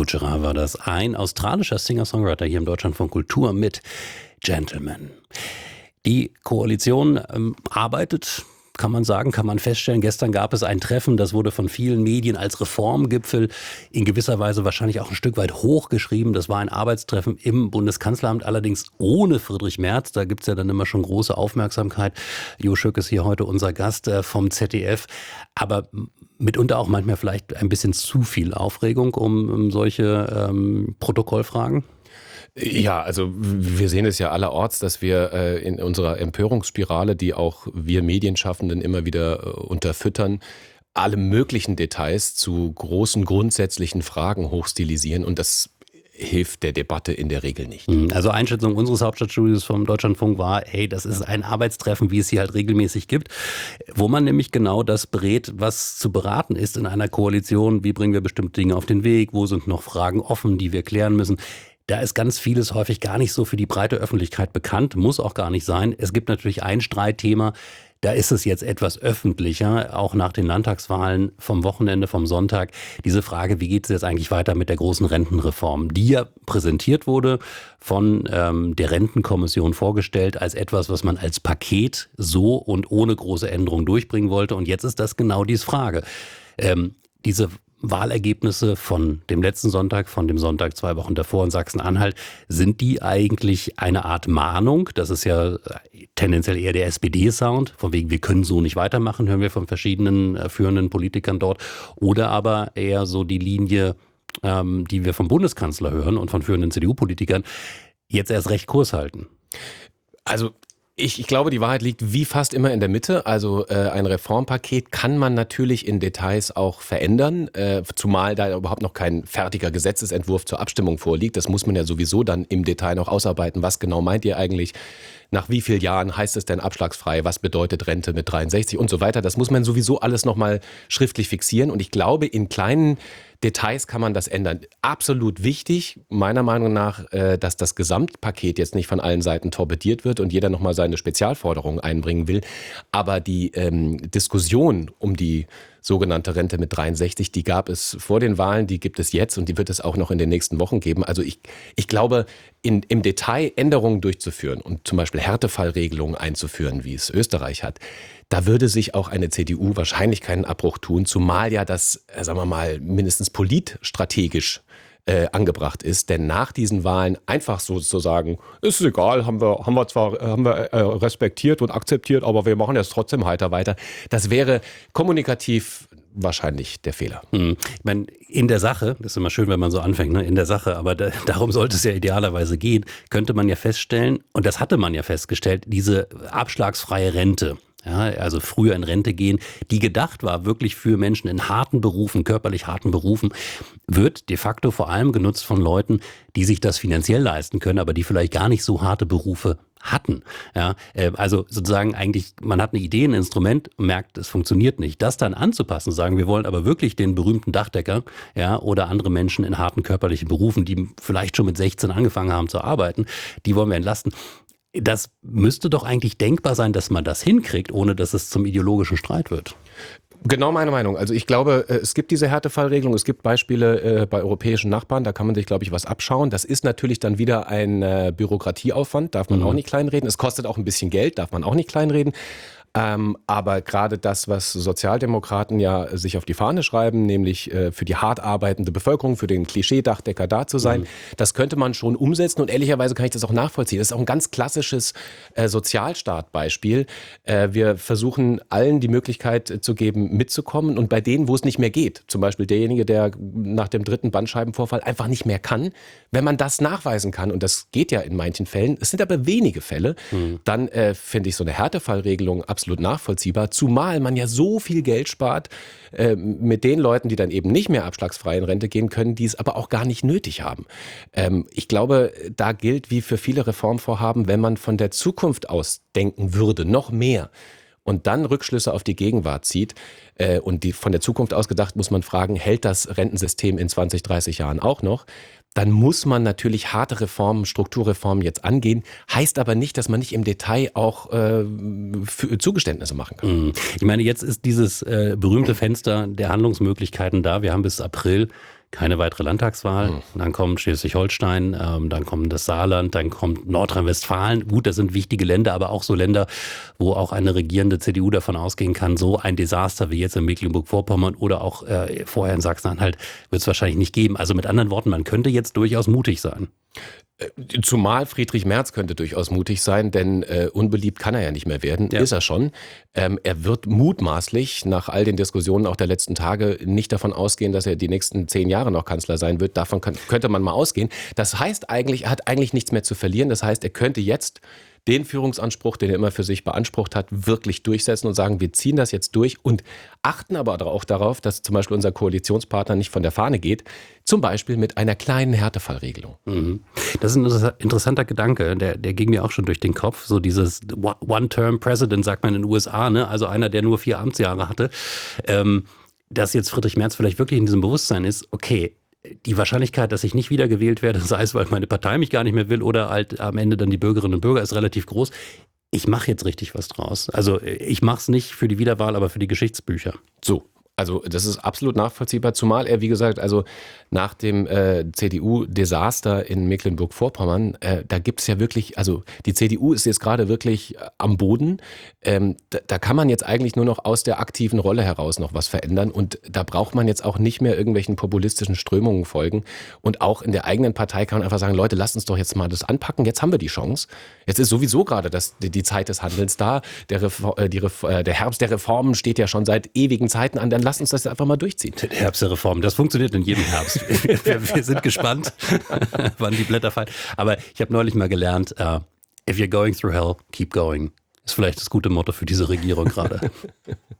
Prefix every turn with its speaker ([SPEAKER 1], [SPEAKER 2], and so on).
[SPEAKER 1] Butcherer war das. Ein australischer Singer-Songwriter hier im Deutschlandfunk Kultur mit Gentleman. Die Koalition arbeitet, kann man sagen, kann man feststellen. Gestern gab es ein Treffen, das wurde von vielen Medien als Reformgipfel in gewisser Weise wahrscheinlich auch ein Stück weit hochgeschrieben. Das war ein Arbeitstreffen im Bundeskanzleramt, allerdings ohne Friedrich Merz. Da gibt's ja dann immer schon große Aufmerksamkeit. Jo Schück ist hier heute unser Gast vom ZDF. Aber mitunter auch manchmal vielleicht ein bisschen zu viel Aufregung um solche Protokollfragen?
[SPEAKER 2] Ja, also wir sehen es ja allerorts, dass wir in unserer Empörungsspirale, die auch wir Medienschaffenden immer wieder unterfüttern, alle möglichen Details zu großen grundsätzlichen Fragen hochstilisieren und das hilft der Debatte in der Regel nicht.
[SPEAKER 1] Also Einschätzung unseres Hauptstadtstudios vom Deutschlandfunk war, hey, das ist ein Arbeitstreffen, wie es hier halt regelmäßig gibt, wo man nämlich genau das berät, was zu beraten ist in einer Koalition. Wie bringen wir bestimmte Dinge auf den Weg? Wo sind noch Fragen offen, die wir klären müssen? Da ist ganz vieles häufig gar nicht so für die breite Öffentlichkeit bekannt, muss auch gar nicht sein. Es gibt natürlich ein Streitthema, da ist es jetzt etwas öffentlicher, auch nach den Landtagswahlen vom Wochenende, vom Sonntag. Diese Frage, wie geht es jetzt eigentlich weiter mit der großen Rentenreform, die ja präsentiert wurde, von der Rentenkommission vorgestellt als etwas, was man als Paket so und ohne große Änderungen durchbringen wollte. Und jetzt ist das genau die Frage. Diese Wahlergebnisse von dem letzten Sonntag, von dem Sonntag 2 Wochen davor in Sachsen-Anhalt, sind die eigentlich eine Art Mahnung? Das ist ja tendenziell eher der SPD-Sound, von wegen wir können so nicht weitermachen, hören wir von verschiedenen führenden Politikern dort. Oder aber eher so die Linie, die wir vom Bundeskanzler hören und von führenden CDU-Politikern, jetzt erst recht Kurs halten.
[SPEAKER 2] Also ich glaube, die Wahrheit liegt wie fast immer in der Mitte. Also ein Reformpaket kann man natürlich in Details auch verändern, zumal da überhaupt noch kein fertiger Gesetzesentwurf zur Abstimmung vorliegt. Das muss man ja sowieso dann im Detail noch ausarbeiten. Was genau meint ihr eigentlich? Nach wie vielen Jahren heißt es denn abschlagsfrei? Was bedeutet Rente mit 63 und so weiter? Das muss man sowieso alles nochmal schriftlich fixieren. Und ich glaube, in kleinen Details kann man das ändern. Absolut wichtig, meiner Meinung nach, dass das Gesamtpaket jetzt nicht von allen Seiten torpediert wird und jeder nochmal seine Spezialforderungen einbringen will. Aber die Diskussion um die sogenannte Rente mit 63, die gab es vor den Wahlen, die gibt es jetzt und die wird es auch noch in den nächsten Wochen geben. Also ich glaube, im Detail Änderungen durchzuführen und zum Beispiel Härtefallregelungen einzuführen, wie es Österreich hat, da würde sich auch eine CDU wahrscheinlich keinen Abbruch tun, zumal ja das, sagen wir mal, mindestens politstrategisch angebracht ist, denn nach diesen Wahlen einfach so zu sagen, ist egal, haben wir respektiert und akzeptiert, aber wir machen jetzt trotzdem heiter weiter, das wäre kommunikativ wahrscheinlich der Fehler.
[SPEAKER 1] Ich meine, in der Sache, das ist immer schön, wenn man so anfängt, ne? In der Sache, aber darum sollte es ja idealerweise gehen, könnte man ja feststellen, und das hatte man ja festgestellt, diese abschlagsfreie Rente, ja, also früher in Rente gehen, die gedacht war wirklich für Menschen in harten Berufen, körperlich harten Berufen, wird de facto vor allem genutzt von Leuten, die sich das finanziell leisten können, aber die vielleicht gar nicht so harte Berufe hatten. Ja, also sozusagen eigentlich, man hat eine Idee, ein Instrument, merkt, es funktioniert nicht. Das dann anzupassen, sagen, wir wollen aber wirklich den berühmten Dachdecker, ja, oder andere Menschen in harten körperlichen Berufen, die vielleicht schon mit 16 angefangen haben zu arbeiten, die wollen wir entlasten. Das müsste doch eigentlich denkbar sein, dass man das hinkriegt, ohne dass es zum ideologischen Streit wird.
[SPEAKER 2] Genau meine Meinung. Also ich glaube, es gibt diese Härtefallregelung, es gibt Beispiele bei europäischen Nachbarn, da kann man sich, glaube ich, was abschauen. Das ist natürlich dann wieder ein Bürokratieaufwand, darf man auch nicht kleinreden. Es kostet auch ein bisschen Geld, darf man auch nicht kleinreden. Aber gerade das, was Sozialdemokraten ja sich auf die Fahne schreiben, nämlich für die hart arbeitende Bevölkerung, für den Klischee-Dachdecker da zu sein, das könnte man schon umsetzen und ehrlicherweise kann ich das auch nachvollziehen. Das ist auch ein ganz klassisches Sozialstaat-Beispiel. Wir versuchen allen die Möglichkeit zu geben, mitzukommen und bei denen, wo es nicht mehr geht, zum Beispiel derjenige, der nach dem 3. Bandscheibenvorfall einfach nicht mehr kann, wenn man das nachweisen kann, und das geht ja in manchen Fällen, es sind aber wenige Fälle, dann finde ich so eine Härtefallregelung absolut nachvollziehbar, zumal man ja so viel Geld spart mit den Leuten, die dann eben nicht mehr abschlagsfrei in Rente gehen können, die es aber auch gar nicht nötig haben. Ich glaube, da gilt wie für viele Reformvorhaben, wenn man von der Zukunft aus denken würde, noch mehr und dann Rückschlüsse auf die Gegenwart zieht und die von der Zukunft aus gedacht, muss man fragen, hält das Rentensystem in 20, 30 Jahren auch noch? Dann muss man natürlich harte Reformen, Strukturreformen jetzt angehen. Heißt aber nicht, dass man nicht im Detail auch Zugeständnisse machen kann.
[SPEAKER 1] Ich meine, jetzt ist dieses berühmte Fenster der Handlungsmöglichkeiten da. Wir haben bis April keine weitere Landtagswahl. Dann kommt Schleswig-Holstein, dann kommt das Saarland, dann kommt Nordrhein-Westfalen. Gut, das sind wichtige Länder, aber auch so Länder, wo auch eine regierende CDU davon ausgehen kann, so ein Desaster wie jetzt in Mecklenburg-Vorpommern oder auch vorher in Sachsen-Anhalt wird es wahrscheinlich nicht geben. Also mit anderen Worten, man könnte jetzt durchaus mutig sein.
[SPEAKER 2] Zumal Friedrich Merz könnte durchaus mutig sein, denn unbeliebt kann er ja nicht mehr werden, ist er schon. Er wird mutmaßlich nach all den Diskussionen auch der letzten Tage nicht davon ausgehen, dass er die nächsten 10 Jahre noch Kanzler sein wird. Davon könnte man mal ausgehen. Das heißt eigentlich, er hat eigentlich nichts mehr zu verlieren. Das heißt, er könnte jetzt den Führungsanspruch, den er immer für sich beansprucht hat, wirklich durchsetzen und sagen, wir ziehen das jetzt durch und achten aber auch darauf, dass zum Beispiel unser Koalitionspartner nicht von der Fahne geht, zum Beispiel mit einer kleinen Härtefallregelung.
[SPEAKER 1] Das ist ein interessanter Gedanke, der ging mir auch schon durch den Kopf, so dieses One-Term-President, sagt man in den USA, ne? Also einer, der nur 4 Amtsjahre hatte, dass jetzt Friedrich Merz vielleicht wirklich in diesem Bewusstsein ist, okay, die Wahrscheinlichkeit, dass ich nicht wiedergewählt werde, sei es, weil meine Partei mich gar nicht mehr will oder halt am Ende dann die Bürgerinnen und Bürger, ist relativ groß. Ich mache jetzt richtig was draus. Also ich mache es nicht für die Wiederwahl, aber für die Geschichtsbücher.
[SPEAKER 2] So. Also das ist absolut nachvollziehbar, zumal er, wie gesagt, also nach dem CDU-Desaster in Mecklenburg-Vorpommern, da gibt es ja wirklich, also die CDU ist jetzt gerade wirklich am Boden. Da kann man jetzt eigentlich nur noch aus der aktiven Rolle heraus noch was verändern und da braucht man jetzt auch nicht mehr irgendwelchen populistischen Strömungen folgen und auch in der eigenen Partei kann man einfach sagen, Leute, lasst uns doch jetzt mal das anpacken, jetzt haben wir die Chance. Jetzt ist sowieso gerade die Zeit des Handelns da, der Herbst der Reformen steht ja schon seit ewigen Zeiten an, dann lasst uns das einfach mal durchziehen.
[SPEAKER 1] Der Herbst der Reform, das funktioniert in jedem Herbst. Wir sind gespannt, wann die Blätter fallen. Aber ich habe neulich mal gelernt, if you're going through hell, keep going. Ist vielleicht das gute Motto für diese Regierung gerade.